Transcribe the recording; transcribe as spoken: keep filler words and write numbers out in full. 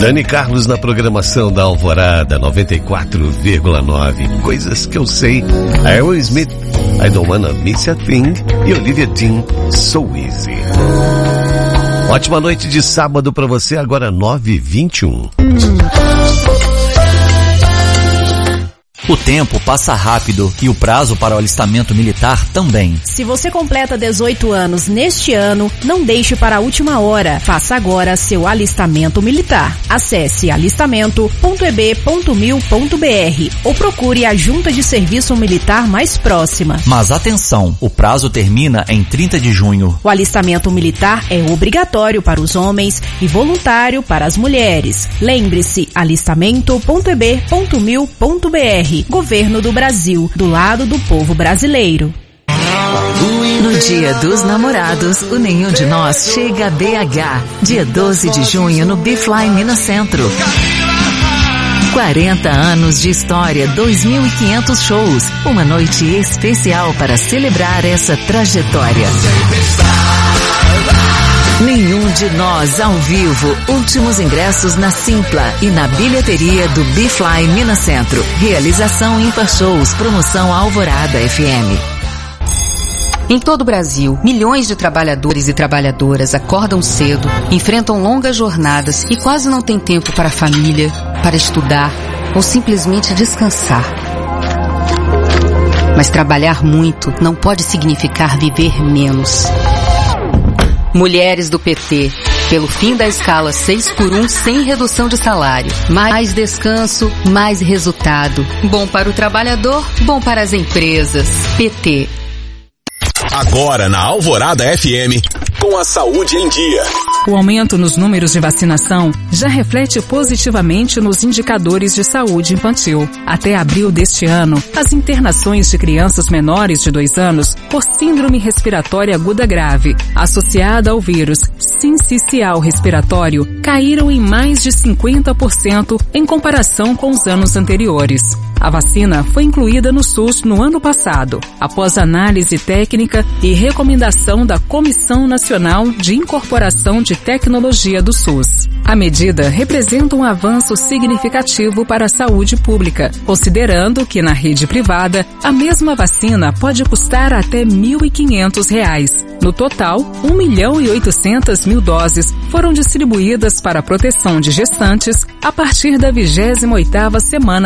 Dani Carlos na programação da Alvorada noventa e quatro vírgula nove. Coisas que eu sei. Aerosmith, I Don't Wanna Miss a Thing e Olivia Dean, So Easy. Ótima noite de sábado pra você, agora nove e vinte e um. O tempo passa rápido e o prazo para o alistamento militar também. Se você completa dezoito anos neste ano, não deixe para a última hora. Faça agora seu alistamento militar. Acesse alistamento ponto e b ponto mil ponto b r ou procure a junta de serviço militar mais próxima. Mas atenção, o prazo termina em trinta de junho. O alistamento militar é obrigatório para os homens e voluntário para as mulheres. Lembre-se, alistamento ponto e b ponto mil ponto b r. Governo do Brasil, do lado do povo brasileiro. No Dia dos Namorados, o Nenhum de Nós chega a B H. Dia doze de junho no B-Fly Minas Centro. quarenta anos de história, dois mil e quinhentos shows. Uma noite especial para celebrar essa trajetória. Nenhum de Nós ao vivo. Últimos ingressos na Simpla e na bilheteria do B-Fly Minas Centro. Realização Ímpar Shows. Promoção Alvorada F M. Em todo o Brasil, milhões de trabalhadores e trabalhadoras acordam cedo, enfrentam longas jornadas e quase não têm tempo para a família, para estudar ou simplesmente descansar. Mas trabalhar muito não pode significar viver menos. Mulheres do P T, pelo fim da escala seis por um sem redução de salário. Mais descanso, mais resultado. Bom para o trabalhador, bom para as empresas. P T. Agora na Alvorada F M, com a saúde em dia. O aumento nos números de vacinação já reflete positivamente nos indicadores de saúde infantil. Até abril deste ano, as internações de crianças menores de dois anos por síndrome respiratória aguda grave, associada ao vírus sincicial respiratório, caíram em mais de cinquenta por cento em comparação com os anos anteriores. A vacina foi incluída no SUS no ano passado, após análise técnica e recomendação da Comissão Nacional de Incorporação de Tecnologia do SUS. A medida representa um avanço significativo para a saúde pública, considerando que na rede privada, a mesma vacina pode custar até mil e quinhentos reais. No total, um milhão e oitocentas mil doses foram distribuídas para a proteção de gestantes a partir da vigésima oitava semana